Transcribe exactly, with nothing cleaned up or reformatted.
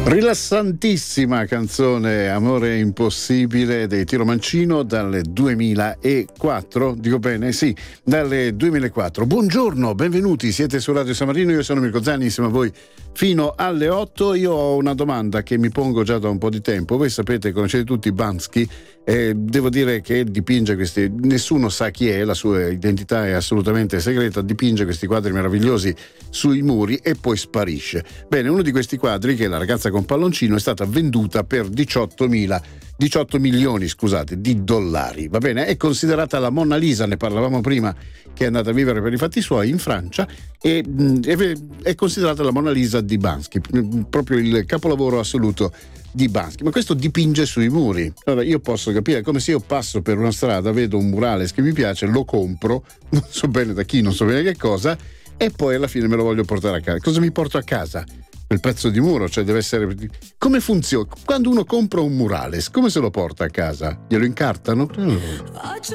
Rilassantissima canzone Amore impossibile dei Tiro Mancino dal duemilaquattro, dico bene? Sì, dal duemilaquattro. Buongiorno, benvenuti, siete su Radio San Marino, io sono Mirko Zanni insieme a voi fino alle otto. Io ho una domanda che mi pongo già da un po' di tempo. Voi sapete, conoscete tutti Banksy, eh, devo dire che dipinge questi, nessuno sa chi è, la sua identità è assolutamente segreta, dipinge questi quadri meravigliosi sui muri e poi sparisce. Bene, uno di questi quadri, che è La ragazza con palloncino, è stata venduta per diciotto milioni, scusate, di dollari, va bene? È considerata la Monna Lisa, ne parlavamo prima, che è andata a vivere per i fatti suoi in Francia, e mh, è considerata la Monna Lisa di Banksy, proprio il capolavoro assoluto di Banksy. Ma questo dipinge sui muri. Allora io posso capire, è come se io passo per una strada, vedo un murales che mi piace, lo compro, non so bene da chi, non so bene che cosa, e poi alla fine me lo voglio portare a casa. Cosa mi porto a casa? Il pezzo di muro, cioè deve essere. Come funziona? Quando uno compra un murales, come se lo porta a casa? Glielo incartano? Faccio